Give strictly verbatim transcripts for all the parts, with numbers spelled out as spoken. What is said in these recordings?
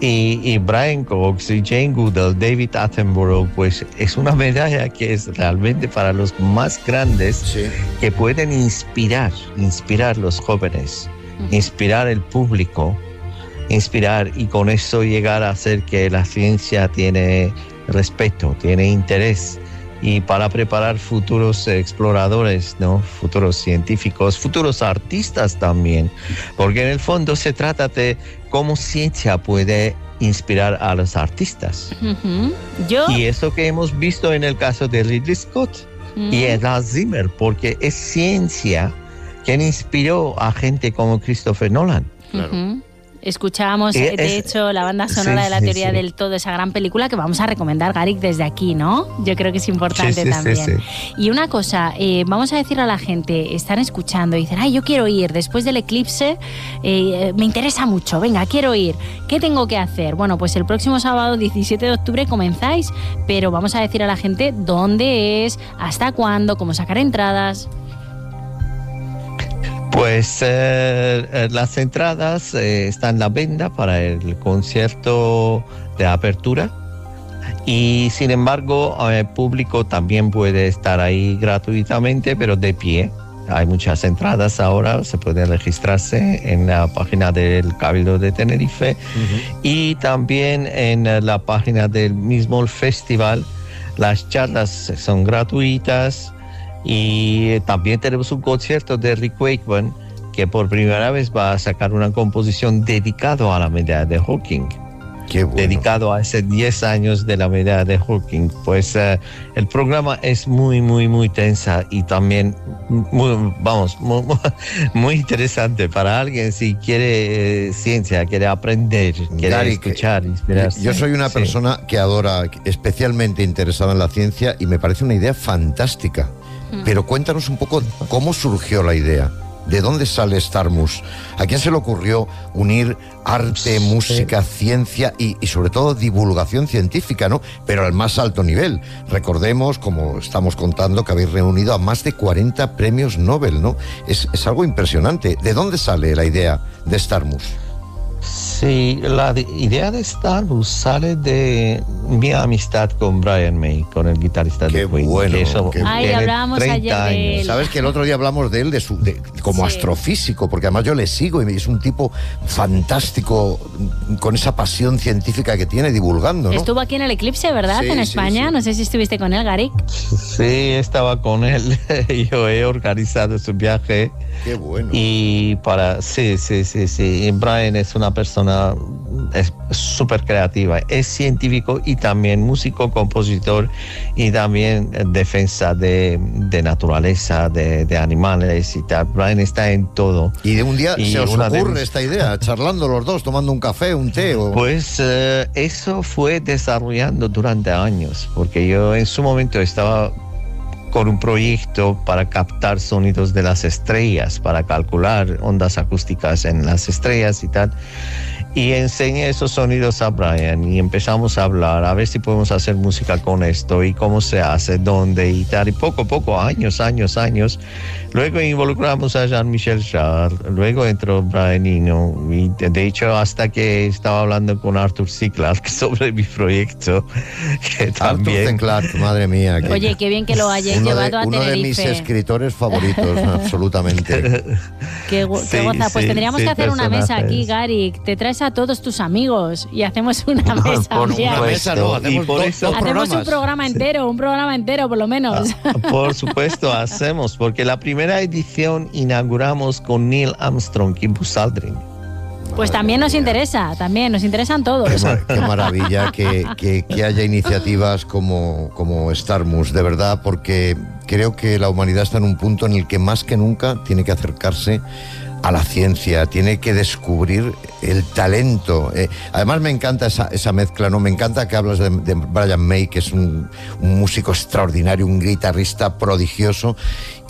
Y, y Brian Cox y Jane Goodall, David Attenborough, pues es una medalla que es realmente para los más grandes, sí, que pueden inspirar, inspirar los jóvenes, uh-huh, inspirar el público, inspirar y con eso llegar a hacer que la ciencia tiene respeto, tiene interés. Y para preparar futuros exploradores, ¿no? Futuros científicos, futuros artistas también, porque en el fondo se trata de cómo ciencia puede inspirar a los artistas. Uh-huh. ¿Yo? Y eso que hemos visto en el caso de Ridley Scott uh-huh. y en Hans Zimmer, porque es ciencia quien inspiró a gente como Christopher Nolan. Claro. Uh-huh. Escuchábamos, de es, hecho, la banda sonora sí, de la teoría sí, sí. del todo, esa gran película que vamos a recomendar, Garik, desde aquí, ¿no? Yo creo que es importante sí, sí, también. Sí, sí. Y una cosa, eh, vamos a decir a la gente, están escuchando y dicen, ay, yo quiero ir, después del eclipse, eh, me interesa mucho, venga, quiero ir. ¿Qué tengo que hacer? Bueno, pues el próximo sábado, diecisiete de octubre, comenzáis, pero vamos a decir a la gente dónde es, hasta cuándo, cómo sacar entradas. Pues eh, las entradas eh, están en la venta para el concierto de apertura y sin embargo el público también puede estar ahí gratuitamente pero de pie. Hay muchas entradas ahora, se puede registrarse en la página del Cabildo de Tenerife uh-huh. y también en la página del mismo festival. Las charlas son gratuitas. Y también tenemos un concierto de Rick Wakeman que por primera vez va a sacar una composición dedicado a la medalla de Hawking. Qué bueno. Dedicado a ese diez años de la medalla de Hawking. Pues uh, el programa es muy, muy, muy tensa y también, muy, vamos, muy, muy interesante para alguien si quiere eh, ciencia, quiere aprender, quiere Gary, escuchar, inspirarse. Yo soy una sí. persona que adora, especialmente interesada en la ciencia y me parece una idea fantástica. Pero cuéntanos un poco cómo surgió la idea. ¿De dónde sale Starmus? ¿A quién se le ocurrió unir arte, sí. música, ciencia y, y sobre todo divulgación científica, ¿no? Pero al más alto nivel. Recordemos, como estamos contando, que habéis reunido a más de cuarenta premios Nobel, ¿no? Es, es algo impresionante. ¿De dónde sale la idea de Starmus? Sí, la de, idea de Starmus sale de mi amistad con Brian May, con el guitarrista qué de Queen. Bueno, que eso qué Ay, hablábamos ayer años. de él. Sabes que el otro día hablamos de él de su, de, como sí. astrofísico, porque además yo le sigo y es un tipo fantástico con esa pasión científica que tiene divulgando, ¿no? Estuvo aquí en el eclipse, ¿verdad? Sí, en sí, España. sí. No sé si estuviste con él, Garik. Sí, estaba con él. Yo he organizado su viaje. Qué bueno. Y para, sí, sí, sí, sí. Y Brian es una persona es súper creativa, es científico y también músico, compositor y también defensa de, de naturaleza, de, de animales y tal. Brian está en todo. Y de un día y se os ocurre de... esta idea, charlando los dos, tomando un café, un té o... Pues uh, eso fue desarrollando durante años, porque yo en su momento estaba con un proyecto para captar sonidos de las estrellas, para calcular ondas acústicas en las estrellas y tal. Y enseñé esos sonidos a Brian y empezamos a hablar, a ver si podemos hacer música con esto y cómo se hace, dónde y tal. Y poco a poco, años, años, años. Luego involucramos a Jean-Michel Jarre, luego entró Brian Eno. Y de hecho, hasta que estaba hablando con Arthur C. Clarke sobre mi proyecto. Que también... Arthur C. Clarke, madre mía. Que... Oye, qué bien que lo hayáis llevado de, a uno Tenerife. Uno de mis escritores favoritos, absolutamente. Qué, qué sí, goza. Pues sí, tendríamos sí, que hacer una mesa aquí, personajes. Garik. Te traes a todos tus amigos y hacemos una mesa. Por bien. Una mesa no, hacemos por dos, eso, dos hacemos programas. un programa entero, un programa entero por lo menos. Ah, por supuesto, hacemos, porque la primera edición inauguramos con Neil Armstrong y Buzz Aldrin. Pues también nos interesa, también nos interesan todos. Qué, mar- qué maravilla que, que, que haya iniciativas como, como Starmus, de verdad, porque creo que la humanidad está en un punto en el que más que nunca tiene que acercarse a la ciencia, tiene que descubrir el talento. Eh, además me encanta esa, esa mezcla, ¿no? Me encanta que hablas de, de Brian May, que es un, un músico extraordinario, un guitarrista prodigioso,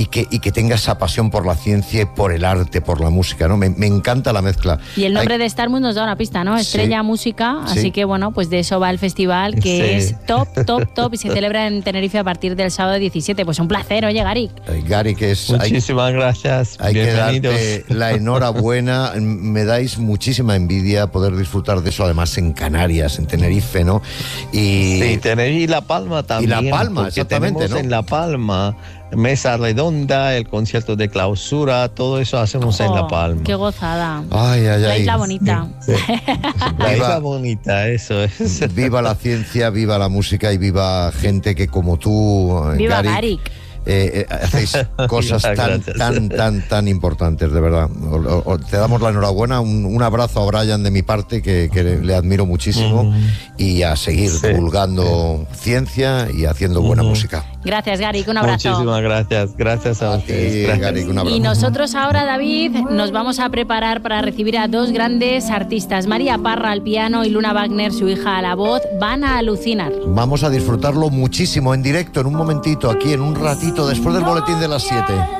y que, y que tenga esa pasión por la ciencia y por el arte, por la música, ¿no? Me, me encanta la mezcla. Y el nombre Hay... de Starmus nos da una pista, ¿no? Estrella sí, Música, sí. Así que bueno, pues de eso va el festival, que sí. es top, top, top, y se celebra en Tenerife a partir del sábado diecisiete. Pues un placer, oye, Garik. Garik, es... Muchísimas hay, gracias, hay bienvenidos. Que darte la enhorabuena, me dais muchísima envidia poder disfrutar de eso, además en Canarias, en Tenerife, ¿no? Y... Sí, Tenerife y La Palma también. Y La Palma, exactamente, ¿no? En La Palma mesa redonda, el concierto de clausura, todo eso hacemos oh, en La Palma. ¡Qué gozada! Ay, ay, ay. La isla bonita. Sí. La isla bonita, eso es. Viva la ciencia, viva la música y viva gente que como tú, viva Garik. Eh, eh, hacéis cosas tan, tan, tan, tan importantes, de verdad. O, o, te damos la enhorabuena, un, un abrazo a Brian de mi parte, que, que le admiro muchísimo, uh-huh. y a seguir sí, divulgando sí. ciencia y haciendo uh-huh. buena música. Gracias, Garik, un abrazo. Muchísimas gracias, gracias a ustedes. Sí, Garik, un abrazo. Y nosotros ahora, David, nos vamos a preparar para recibir a dos grandes artistas. María Parra al piano y Luna Wagner, su hija, a la voz. Van a alucinar. Vamos a disfrutarlo muchísimo en directo, en un momentito, aquí en un ratito, después del boletín de las siete.